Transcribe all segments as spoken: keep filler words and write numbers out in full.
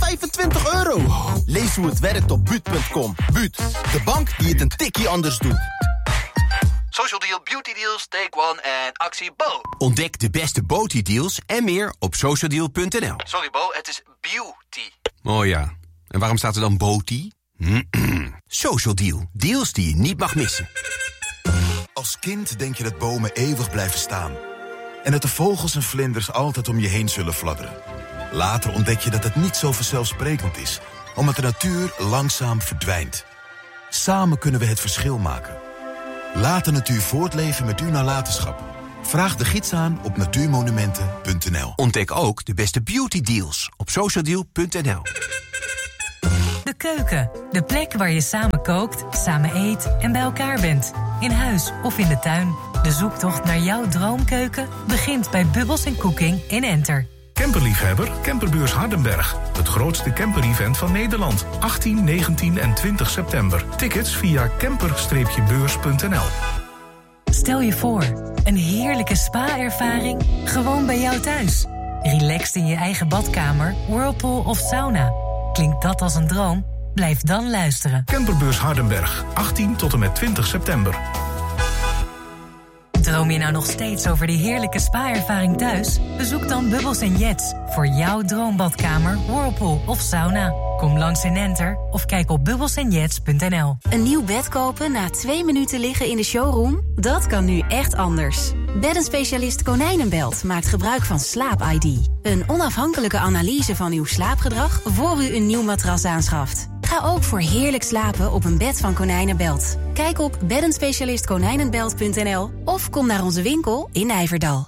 vijfentwintig euro. Lees hoe het werkt op buut punt com. Buut, de bank die het een tikkie anders doet. Social Deal, Beauty Deals, Take One en actie Bo. Ontdek de beste Beauty Deals en meer op socialdeal punt n l. Sorry Bo, het is beauty. Oh ja, en waarom staat er dan Beauty? Social Deal, deals die je niet mag missen. Als kind denk je dat bomen eeuwig blijven staan. En dat de vogels en vlinders altijd om je heen zullen fladderen. Later ontdek je dat het niet zo vanzelfsprekend is, omdat de natuur langzaam verdwijnt. Samen kunnen we het verschil maken. Laat de natuur voortleven met uw nalatenschap. Vraag de gids aan op natuurmonumenten punt n l. Ontdek ook de beste beauty deals op socialdeal punt n l. De keuken, de plek waar je samen kookt, samen eet en bij elkaar bent. In huis of in de tuin. De zoektocht naar jouw droomkeuken begint bij Bubbles en Cooking in Enter. Camperliefhebber, Camperbeurs Hardenberg. Het grootste camper-event van Nederland. achttien, negentien en twintig september. Tickets via camper beurs punt n l. Stel je voor, een heerlijke spa-ervaring gewoon bij jou thuis. Relaxed in je eigen badkamer, whirlpool of sauna. Klinkt dat als een droom? Blijf dan luisteren. Camperbeurs Hardenberg, achttien tot en met twintig september. Droom je nou nog steeds over die heerlijke spa-ervaring thuis? Bezoek dan Bubbles en Jets voor jouw droombadkamer, whirlpool of sauna. Kom langs in Enter of kijk op bubbles en jets punt n l. Een nieuw bed kopen na twee minuten liggen in de showroom? Dat kan nu echt anders. Beddenspecialist Konijnenbelt maakt gebruik van Slaap I D. Een onafhankelijke analyse van uw slaapgedrag voor u een nieuw matras aanschaft. Ga ook voor heerlijk slapen op een bed van Konijnenbelt. Kijk op beddenspecialist konijnenbelt punt n l of kom naar onze winkel in Nijverdal.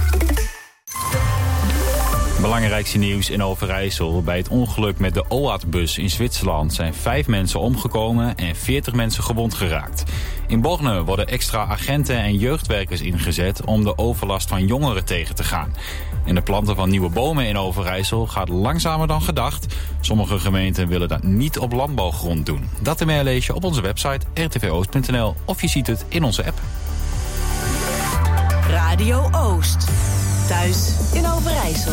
Belangrijkste nieuws in Overijssel. Bij het ongeluk met de O A T-bus in Zwitserland zijn vijf mensen omgekomen en veertig mensen gewond geraakt. In Borne worden extra agenten en jeugdwerkers ingezet om de overlast van jongeren tegen te gaan. En de planten van nieuwe bomen in Overijssel gaat langzamer dan gedacht. Sommige gemeenten willen dat niet op landbouwgrond doen. Dat en meer lees je op onze website r t v oost punt n l of je ziet het in onze app. Radio Oost. Thuis in Overijssel.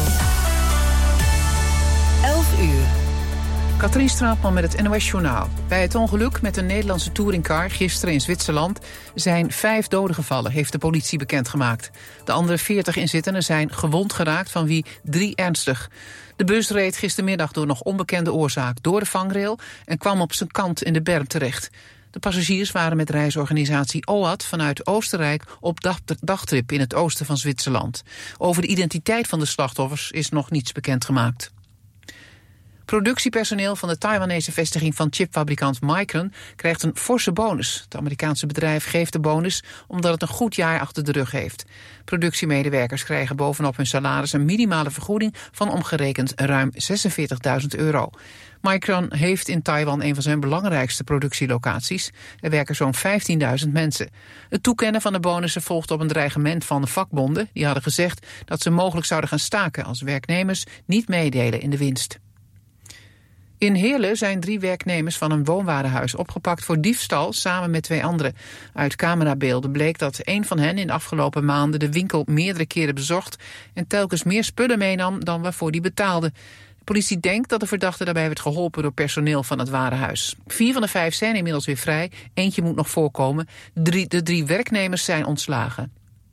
elf uur. Katrien Straatman met het N O S-journaal. Bij het ongeluk met een Nederlandse touringcar gisteren in Zwitserland zijn vijf doden gevallen, heeft de politie bekendgemaakt. De andere veertig inzittenden zijn gewond geraakt, van wie drie ernstig. De bus reed gistermiddag door nog onbekende oorzaak door de vangrail en kwam op zijn kant in de berm terecht. De passagiers waren met reisorganisatie O A T vanuit Oostenrijk op dagtrip in het oosten van Zwitserland. Over de identiteit van de slachtoffers is nog niets bekendgemaakt. Productiepersoneel van de Taiwanese vestiging van chipfabrikant Micron krijgt een forse bonus. Het Amerikaanse bedrijf geeft de bonus omdat het een goed jaar achter de rug heeft. Productiemedewerkers krijgen bovenop hun salaris een minimale vergoeding van omgerekend ruim zesenveertigduizend euro. Micron heeft in Taiwan een van zijn belangrijkste productielocaties. Er werken zo'n vijftienduizend mensen. Het toekennen van de bonussen volgt op een dreigement van de vakbonden. Die hadden gezegd dat ze mogelijk zouden gaan staken als werknemers niet meedelen in de winst. In Heerlen zijn drie werknemers van een woonwarenhuis opgepakt voor diefstal samen met twee anderen. Uit camerabeelden bleek dat een van hen in de afgelopen maanden de winkel meerdere keren bezocht en telkens meer spullen meenam dan waarvoor die betaalde. De politie denkt dat de verdachte daarbij werd geholpen door personeel van het warenhuis. Vier van de vijf zijn inmiddels weer vrij, eentje moet nog voorkomen. Drie, de drie werknemers zijn ontslagen.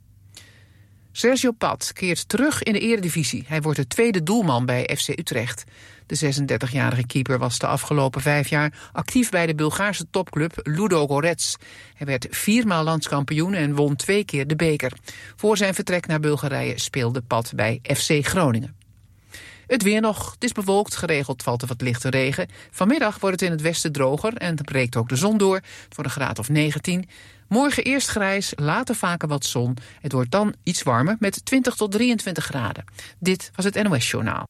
Sergio Pat keert terug in de eredivisie. Hij wordt de tweede doelman bij F C Utrecht. De zesendertigjarige keeper was de afgelopen vijf jaar actief bij de Bulgaarse topclub Ludo Gorets. Hij werd viermaal landskampioen en won twee keer de beker. Voor zijn vertrek naar Bulgarije speelde Pat bij F C Groningen. Het weer nog. Het is bewolkt, geregeld valt er wat lichte regen. Vanmiddag wordt het in het westen droger en breekt ook de zon door. Het wordt een graad of negentien. Morgen eerst grijs, later vaker wat zon. Het wordt dan iets warmer met twintig tot drieëntwintig graden. Dit was het N O S-journaal.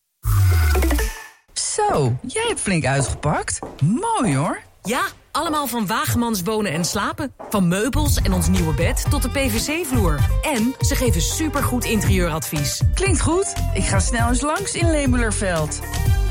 Zo, jij hebt flink uitgepakt. Mooi hoor. Ja, allemaal van Wagemans Wonen en Slapen. Van meubels en ons nieuwe bed tot de P V C-vloer. En ze geven supergoed interieuradvies. Klinkt goed. Ik ga snel eens langs in Lemulerveld.